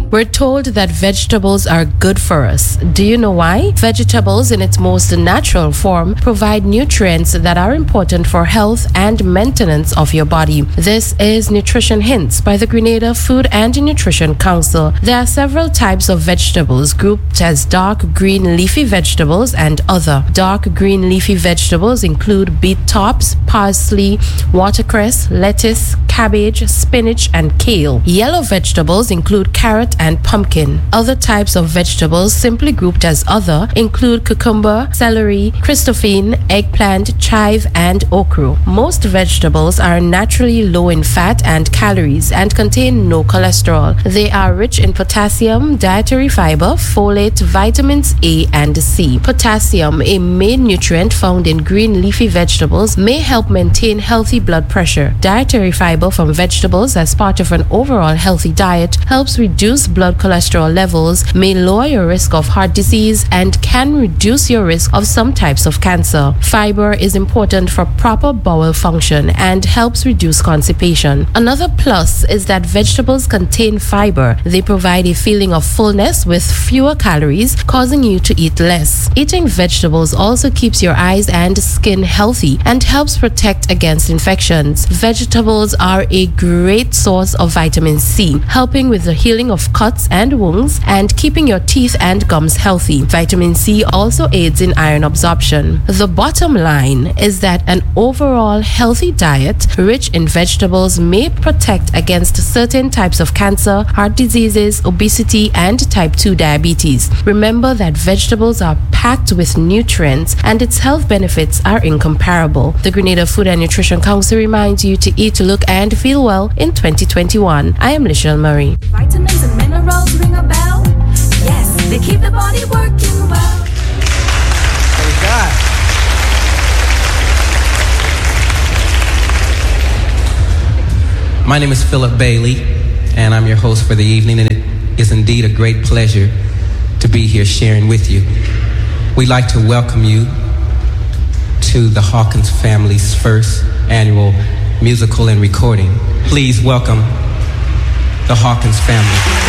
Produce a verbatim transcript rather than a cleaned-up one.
We're told that vegetables are good for us. Do you know why? Vegetables in its most natural form provide nutrients that are important for health and maintenance of your body. This is Nutrition Hints by the Grenada Food and Nutrition Council. There are several types of vegetables grouped as dark green leafy vegetables and other. Dark green leafy vegetables include beet tops, parsley, watercress, lettuce, cabbage, spinach, and kale. Yellow vegetables include carrot and pumpkin. Other types of vegetables simply grouped as other include cucumber, celery, Christophine, eggplant, chive, and okra. Most vegetables are naturally low in fat and calories and contain no cholesterol. They are rich in potassium, dietary fiber, folate, vitamins A and C. Potassium, a main nutrient found in green leafy vegetables, may help maintain healthy blood pressure. Dietary fiber from vegetables as part of an overall healthy diet helps reduce blood cholesterol levels, may lower your risk of heart disease, and can reduce your risk of some types of cancer. Fiber is important for proper bowel function and helps reduce constipation. Another plus is that vegetables contain fiber. They provide a feeling of fullness with fewer calories, causing you to eat less. Eating vegetables also keeps your eyes and skin healthy and helps protect against infections. Vegetables are a great source of vitamin C, helping with the healing of cuts and wounds and keeping your teeth and gums healthy. Vitamin C also aids in iron absorption. The bottom line is that an overall healthy diet rich in vegetables may protect against certain types of cancer, heart diseases, obesity, and type two diabetes. Remember that vegetables are packed with nutrients and its health benefits are incomparable. The Grenada Food and Nutrition Council reminds you to eat, look, and feel well in twenty twenty-one. I am Lichelle Murray. Vitamins and minerals ring a bell. Yes, they keep the body working well. Praise God. My name is Philip Bailey, and I'm your host for the evening, and it is indeed a great pleasure to be here sharing with you. We'd like to welcome you to the Hawkins family's first annual musical and recording. Please welcome the Hawkins family.